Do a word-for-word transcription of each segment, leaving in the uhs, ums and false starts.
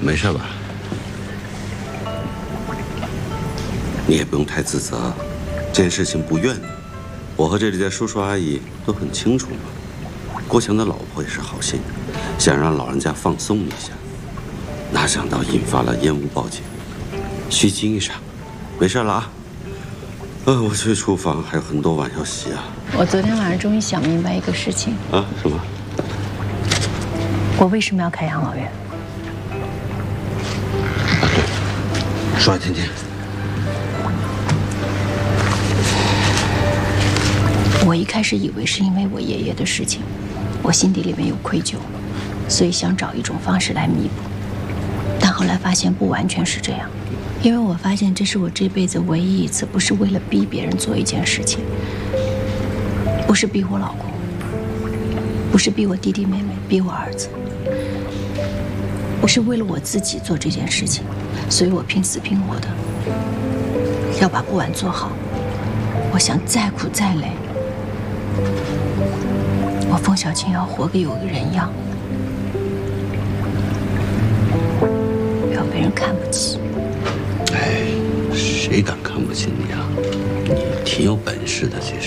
没事吧？你也不用太自责，这件事情不怨你。我和这里的叔叔阿姨都很清楚嘛。郭强的老婆也是好心，想让老人家放松一下，哪想到引发了烟雾报警，虚惊一场。没事了啊。呃，我去厨房还有很多碗要洗啊。 我昨天晚上终于想明白一个事情啊，什么？ 我为什么要开养老院？ 啊，对，说来听听。 我一开始以为是因为我爷爷的事情，我心底里面有愧疚，所以想找一种方式来弥补。但后来发现不完全是这样，因为我发现这是我这辈子唯一一次不是为了逼别人做一件事情，不是逼我老公，不是逼我弟弟妹妹，逼我儿子，我是为了我自己做这件事情，所以我拼死拼活的要把不晚做好。我想再苦再累，我冯小青要活个有个人样，不要被人看不起。 哎，谁敢看不起你啊？你挺有本事的，其实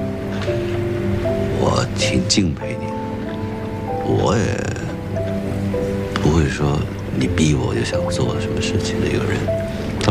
我挺敬佩你的。我也不会说你逼我就想做什么事情的一个人。